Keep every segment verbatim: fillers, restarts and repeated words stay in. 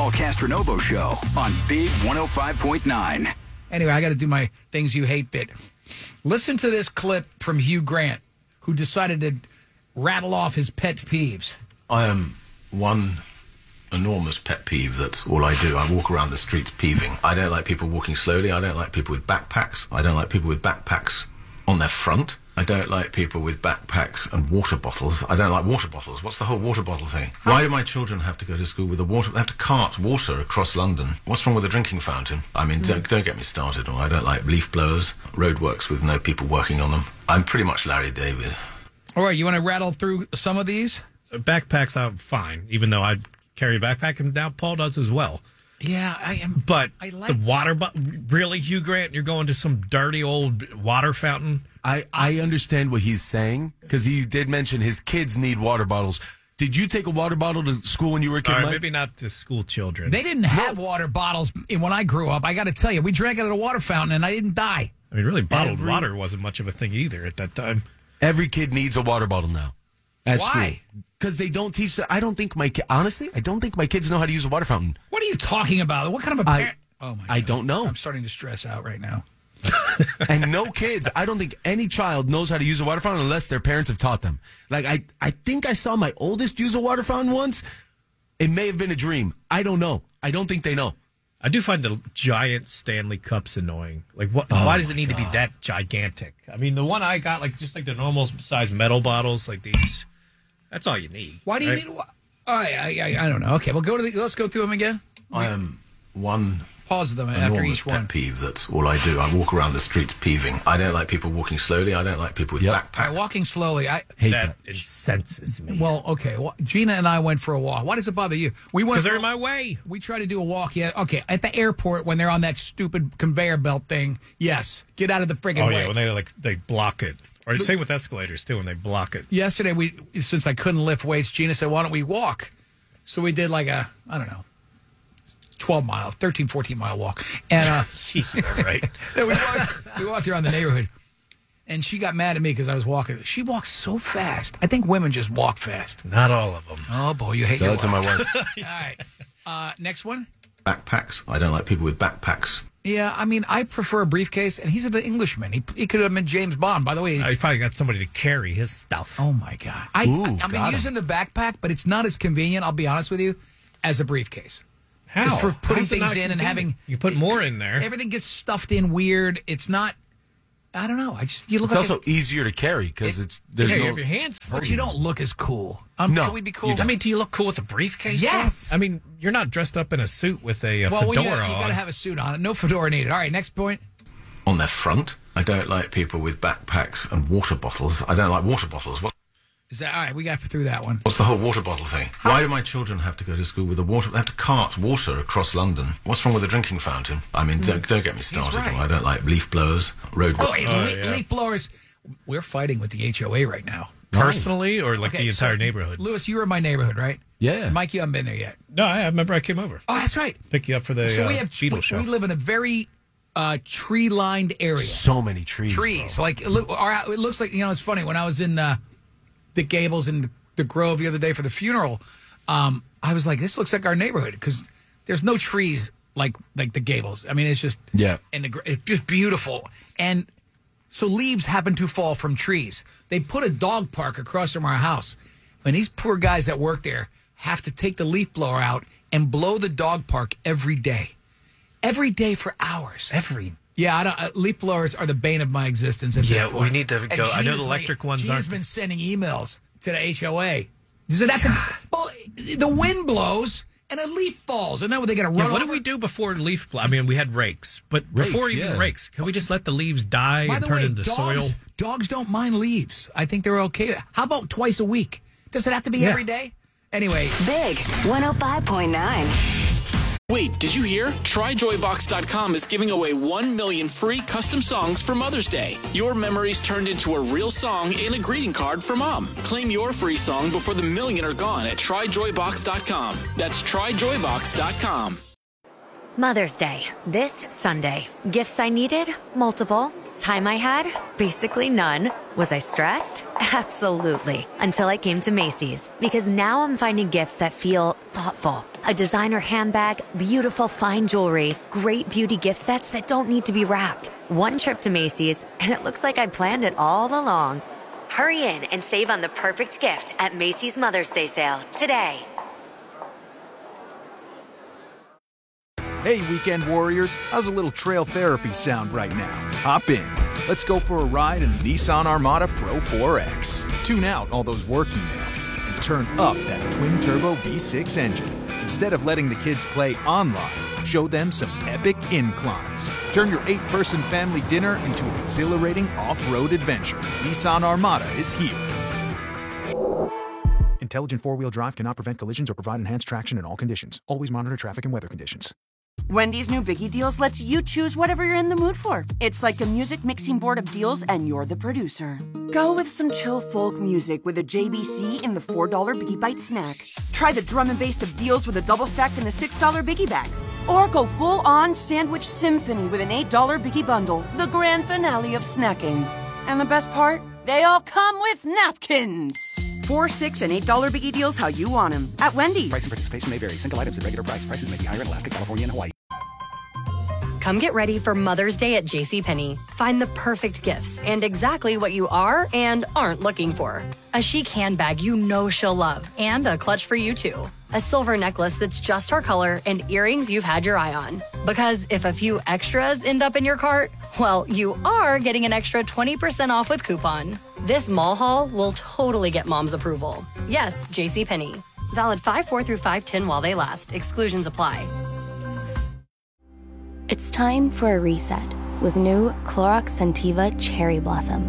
Paul Castronovo Show on Big one oh five point nine. Anyway, I got to do my things you hate bit. Listen to this clip from Hugh Grant, who decided to rattle off his pet peeves. I am one enormous pet peeve. That's all I do. I walk around the streets peeving. I don't like people walking slowly. I don't like people with backpacks. I don't like people with backpacks on their front. I don't like people with backpacks and water bottles. I don't like water bottles. What's the whole water bottle thing? Why do my children have to go to school with a water... They have to cart water across London. What's wrong with a drinking fountain? I mean, mm. don't, don't get me started. I don't like leaf blowers, roadworks with no people working on them. I'm pretty much Larry David. All right, you want to rattle through some of these? Backpacks, I'm fine, even though I carry a backpack, and now Paul does as well. Yeah, I am. But I like the water bottle, really, Hugh Grant? You're going to some dirty old water fountain? I, I understand what he's saying, because he did mention his kids need water bottles. Did you take a water bottle to school when you were a kid, uh, Mike? Maybe not to school children. They didn't have water bottles when I grew up. I got to tell you, we drank out of a water fountain, and I didn't die. I mean, really, bottled Every, water wasn't much of a thing either at that time. Every kid needs a water bottle now. At Why? Because they don't teach. I don't think my ki- honestly, I don't think my kids know how to use a water fountain. What are you talking about? What kind of a parent? I, oh my! I God. don't know. I'm starting to stress out right now. And no kids. I don't think any child knows how to use a water fountain unless their parents have taught them. Like I, I think I saw my oldest use a water fountain once. It may have been a dream. I don't know. I don't think they know. I do find the giant Stanley cups annoying. Like, what? Oh why does it need God. to be that gigantic? I mean, the one I got, like, just like the normal size metal bottles, like these. That's all you need. Why do you right? need? Oh, I, I, I don't know. Okay, well, go to the. Let's go through them again. I am one. Pause them after each one. Pet peeve. That's all I do. I walk around the streets peeving. I don't like people walking slowly. I don't like people with yep. backpacks. Right, walking slowly. I hate that. that. Incenses me. Well, okay. Well, Gina and I went for a walk. Why does it bother you? We went because they're for, in my way. We try to do a walk. Yeah. Okay. At the airport when they're on that stupid conveyor belt thing. Yes. Get out of the friggin' oh, way. yeah. When they like they block it. Or the same with escalators too. When they block it. Yesterday, we since I couldn't lift weights, Gina said, "Why don't we walk?" So we did like a I don't know. twelve mile, thirteen, fourteen mile walk. And, uh, yeah, right. we, walked, we walked around the neighborhood. And she got mad at me because I was walking. She walks so fast. I think women just walk fast. Not all of them. Oh, boy, you hate Tell your it to wife. my wife. All right. Uh, next one. Backpacks. I don't like people with backpacks. Yeah, I mean, I prefer a briefcase. And he's an Englishman. He, he could have been James Bond. By the way. I probably got somebody to carry his stuff. Oh, my God. I, Ooh, I, I've been using the backpack, but it's not as convenient, I'll be honest with you, as a briefcase. How? It's for putting How's it things not in and convenient? having... You put more in there. Everything gets stuffed in weird. It's not... I don't know. I just you look It's like also a, easier to carry because it, it's there's yeah, no. you have your hands. But you don't look as cool. Um, No, can we be cool? you don't. I mean, do you look cool with a briefcase? Yes. though? I mean, you're not dressed up in a suit with a, a well, fedora well, you, you on. got to have a suit on. No fedora needed. All right, next point. On their front. I don't like people with backpacks and water bottles. I don't like water bottles. What? Is that all right? We got through that one. What's the whole water bottle thing? Why do my children have to go to school with a water... They have to cart water across London. What's wrong with a drinking fountain? I mean, don't, don't get me started. right. I don't like leaf blowers, road... Oh, hey, Oh, leaf, yeah. leaf blowers. We're fighting with the H O A right now. Personally, or like Okay, the entire so, neighborhood? Lewis, you were in my neighborhood, right? Yeah. Mike, you haven't been there yet. No, I remember I came over. Oh, that's right. Pick you up for the So we uh, have Beetle we, show. we live in a very uh, tree-lined area. So many trees. Trees. bro. Like it, look, our, it looks like you know. It's funny when I was in uh, the Gables in the Grove the other day for the funeral. Um, I was like, this looks like our neighborhood because there's no trees like like the Gables. I mean, it's just Yeah. and the gr- it's just beautiful. And so leaves happen to fall from trees. They put a dog park across from our house, and these poor guys that work there have to take the leaf blower out and blow the dog park every day, every day for hours. Every Yeah, I don't, uh, leaf blowers are the bane of my existence. At Yeah, this we point. need to And go- I know the Gina's electric like, ones Gina's aren't- been sending emails to the H O A. Does it have to? Well, the wind blows and a leaf falls, and then they got to run. Yeah, what over? did we do before leaf? Bl- I mean, we had rakes, but Rakes, before even yeah. rakes, can we just let the leaves die By and the turn way, into dogs, soil? dogs don't mind leaves. I think they're okay. How about twice a week? Does it have to be Yeah. every day? Anyway, Big one oh five point nine. Wait, did you hear? Try Joy Box dot com is giving away one million free custom songs for Mother's Day. Your memories turned into a real song and a greeting card for Mom. Claim your free song before the million are gone at Try Joy Box dot com. That's Try Joy Box dot com. Mother's Day, this Sunday. Gifts I needed? Multiple. Time I had? Basically none. Was I stressed? Absolutely. Until I came to Macy's. Because now I'm finding gifts that feel thoughtful. A designer handbag, beautiful fine jewelry, great beauty gift sets that don't need to be wrapped. One trip to Macy's, and it looks like I planned it all along. Hurry in and save on the perfect gift at Macy's Mother's Day sale today. Hey, weekend warriors, how's a little trail therapy sound right now? Hop in. Let's go for a ride in the Nissan Armada Pro four X. Tune out all those work emails and turn up that twin-turbo V six engine. Instead of letting the kids play online, show them some epic inclines. Turn your eight-person family dinner into an exhilarating off-road adventure. Nissan Armada is here. Intelligent four-wheel drive cannot prevent collisions or provide enhanced traction in all conditions. Always monitor traffic and weather conditions. Wendy's new Biggie Deals lets you choose whatever you're in the mood for. It's like a music mixing board of deals, and you're the producer. Go with some chill folk music with a J B C in the four dollar Biggie Bite snack. Try the drum and bass of deals with a double stack in the six dollar Biggie Bag. Or go full-on sandwich symphony with an eight dollar Biggie Bundle, the grand finale of snacking. And the best part? They all come with napkins. Four, six, and eight dollar Biggie Deals how you want them at Wendy's. Price and participation may vary. Single items at regular price. Prices may be higher in Alaska, California, and Hawaii. Come get ready for Mother's Day at JCPenney. Find the perfect gifts and exactly what you are and aren't looking for. A chic handbag you know she'll love and a clutch for you too. A silver necklace that's just her color and earrings you've had your eye on. Because if a few extras end up in your cart, well, you are getting an extra twenty percent off with coupon. This mall haul will totally get mom's approval. Yes, JCPenney. Valid five four through five ten while they last. Exclusions apply. It's time for a reset with new Clorox Scentiva Cherry Blossom.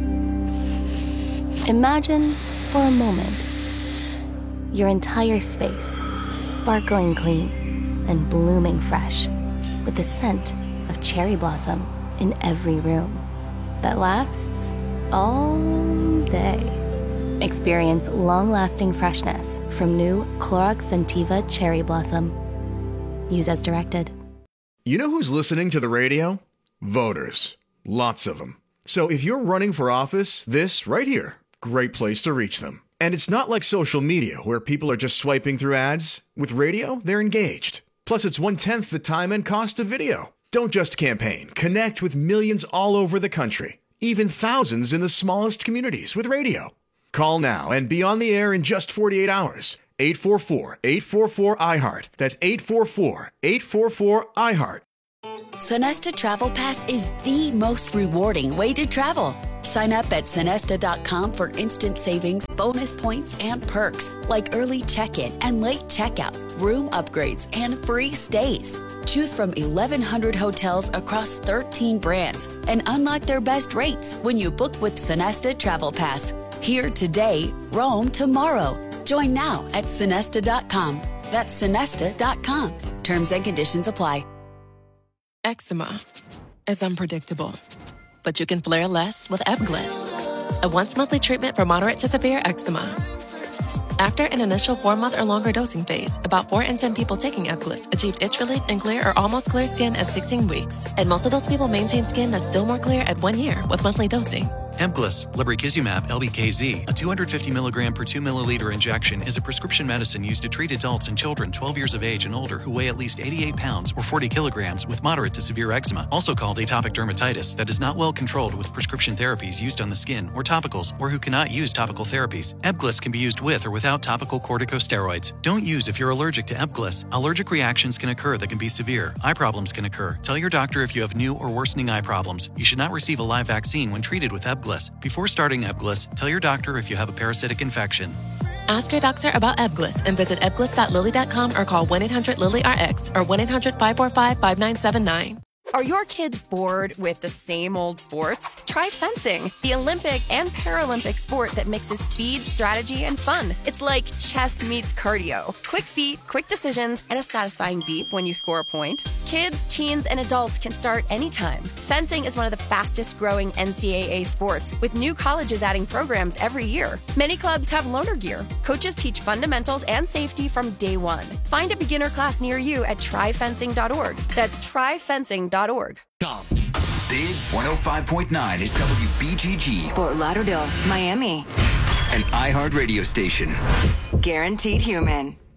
Imagine, for a moment, your entire space sparkling clean and blooming fresh with the scent of cherry blossom in every room that lasts all day. Experience long-lasting freshness from new Clorox Scentiva Cherry Blossom. Use as directed. You know who's listening to the radio? Voters. Lots of them. So if you're running for office, this right here, great place to reach them. And it's not like social media where people are just swiping through ads. With radio, they're engaged. Plus, it's one-tenth the time and cost of video. Don't just campaign. Connect with millions all over the country. Even thousands in the smallest communities with radio. Call now and be on the air in just forty-eight hours. eight four four, eight four four, I heart. That's eight four four, eight four four, I heart. Sonesta Travel Pass is the most rewarding way to travel. Sign up at Sonesta dot com for instant savings, bonus points, and perks like early check-in and late checkout, room upgrades, and free stays. Choose from eleven hundred hotels across thirteen brands and unlock their best rates when you book with Sonesta Travel Pass. Here today, roam tomorrow. Join now at Sonesta dot com. That's Sonesta dot com. Terms and conditions apply. Eczema is unpredictable, but you can flare less with Ebglyss, a once-monthly treatment for moderate to severe eczema. After an initial four-month or longer dosing phase, about four in ten people taking Ebglyss achieved itch relief and clear or almost clear skin at sixteen weeks, and most of those people maintain skin that's still more clear at one year with monthly dosing. Ebglyss, lebrikizumab L B K Z, a two hundred fifty milligram per two milliliter injection, is a prescription medicine used to treat adults and children twelve years of age and older who weigh at least eighty-eight pounds or forty kilograms with moderate to severe eczema, also called atopic dermatitis, that is not well controlled with prescription therapies used on the skin or topicals, or who cannot use topical therapies. Ebglyss can be used with or without topical corticosteroids. Don't use if you're allergic to Ebglyss. Allergic reactions can occur that can be severe. Eye problems can occur. Tell your doctor if you have new or worsening eye problems. You should not receive a live vaccine when treated with Ebglyss. Before starting Ebglyss, tell your doctor if you have a parasitic infection. Ask your doctor about Ebglyss and visit ebglyss dot lilly dot com or call one eight hundred lilly R X or one eight hundred, five four five, five nine seven nine. Are your kids bored with the same old sports? Try fencing, the Olympic and Paralympic sport that mixes speed, strategy, and fun. It's like chess meets cardio. Quick feet, quick decisions, and a satisfying beep when you score a point. Kids, teens, and adults can start anytime. Fencing is one of the fastest growing N C double A sports, with new colleges adding programs every year. Many clubs have loaner gear. Coaches teach fundamentals and safety from day one. Find a beginner class near you at try fencing dot org. That's try fencing dot org. Big one oh five point nine is W B G G, Fort Lauderdale, Miami. an iHeart radio station. Guaranteed Human.